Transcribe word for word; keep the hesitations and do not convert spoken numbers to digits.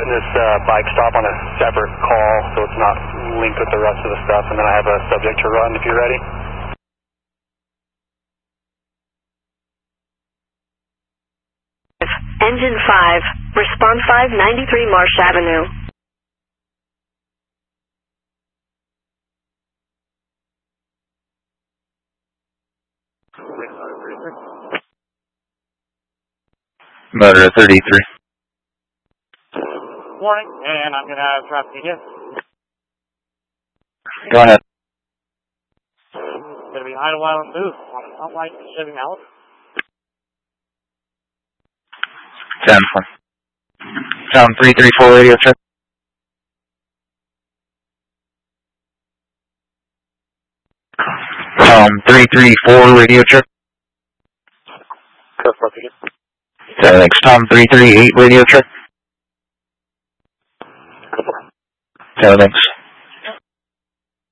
putting this uh, bike stop on a separate call so it's not linked with the rest of the stuff, and then I have a subject to run if you're ready. Engine five, response five ninety-three Marsh Avenue. Motor thirty-three. Morning, and I'm going to have traffic again. Go ahead. Going to be Idlewild and Booth on the front light Chevy Malibu. ten four. Sound three three four radio check. Um, three three four radio check. So, thanks. Tom three three eight radio check. So, thanks.